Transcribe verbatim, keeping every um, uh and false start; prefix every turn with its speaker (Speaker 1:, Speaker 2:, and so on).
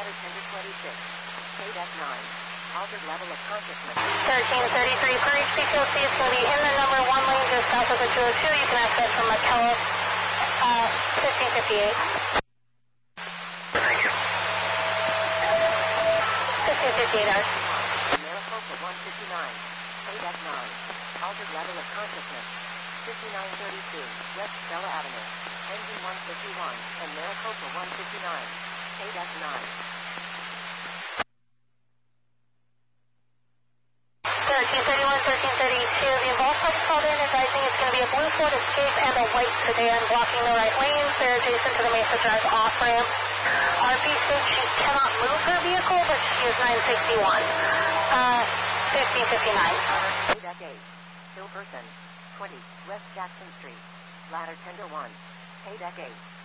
Speaker 1: ladder tender twenty-six. K-deck nine. Altered level of consciousness.
Speaker 2: thirteen thirty-three for H P T O C. It's going to be in the number one lane just south of the two oh two. You can access from McKellis, uh, fifteen fifty-eight.
Speaker 3: Thank you.
Speaker 2: fifteen fifty-eight hours.
Speaker 1: Maricopa one fifty-nine. K-deck nine. Altered level of consciousness. fifty-nine thirty-two. West Stella Avenue. Engine one fifty-one. And Maricopa one fifty-nine. K-deck nine.
Speaker 2: thirteen thirty-one, thirteen thirty-two. The involved party called in advising it's going to be a blue Ford Escape and a white sedan blocking the right lanes. They're adjacent to the Mesa Drive off-ramp. R P says she cannot move her vehicle, but she is nine sixty-one. Uh, fifteen fifty-nine.
Speaker 1: K-deck eight. Hilverton. twenty. West Jackson Street. Ladder tender one. K-deck eight.